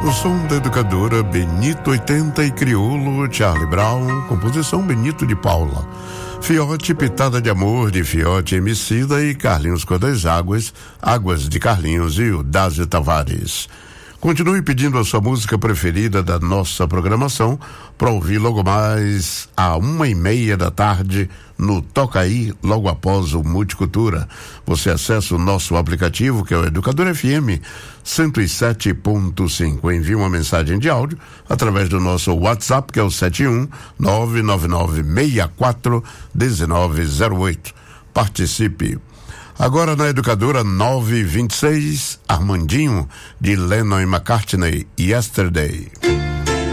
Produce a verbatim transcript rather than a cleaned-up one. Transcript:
O som da educadora Benito oitenta e Crioulo, Charlie Brown, composição Benito de Paula. Fiote, Pitada de Amor, de Fiote Emicida e Carlinhos Cor das Águas, Águas de Carlinhos e o Dásio Tavares. Continue pedindo a sua música preferida da nossa programação para ouvir logo mais à uma e meia da tarde no Toca Aí, logo após o Multicultura. Você acessa o nosso aplicativo, que é o Educador F M cento e sete ponto cinco. Envie uma mensagem de áudio através do nosso WhatsApp, que é o sete um nove nove nove seis quatro um nove zero oito. Participe. Agora na Educadora nove e vinte e seis, Armandinho, de Lennon e McCartney, Yesterday.